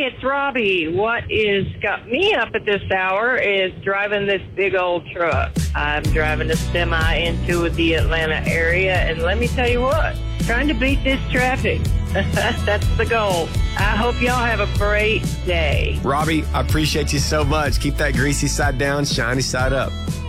it's Robbie. What is got me up at this hour is driving this big old truck. I'm driving a semi into the Atlanta area, and let me tell you what, trying to beat this traffic. That's the goal. I hope y'all have a great day. Robbie, I appreciate you so much. Keep that greasy side down, shiny side up.